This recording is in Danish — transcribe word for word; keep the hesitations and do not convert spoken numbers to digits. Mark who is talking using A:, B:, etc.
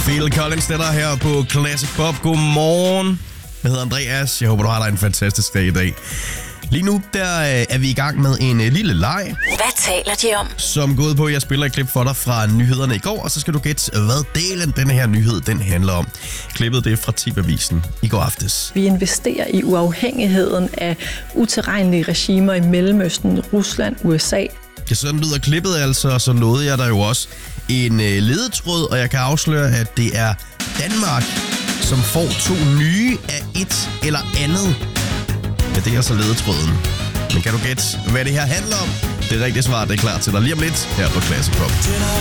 A: Phil Collins, det der her på Classic Pop. Godmorgen. Jeg hedder Andreas. Jeg håber, du har dig en fantastisk dag i dag. Lige nu der er vi i gang med en lille leg.
B: Hvad taler de om?
A: Som går ud på, at jeg spiller et klip for dig fra nyhederne i går, og så skal du gætte, hvad delen denne her nyhed den handler om. Klippet det er fra T V-avisen i går aftes.
C: Vi investerer i uafhængigheden af utilregnelige regimer i Mellemøsten, Rusland, U S A.
A: Ja, sådan lyder klippet altså, og så nåede jeg der jo også en ledetråd, og jeg kan afsløre, at det er Danmark, som får to nye af et eller andet. Ja, det er altså ledetråden. Men kan du gætte, hvad det her handler om? Det rigtige svar, det er klar til dig lige om lidt her på Classic Pop.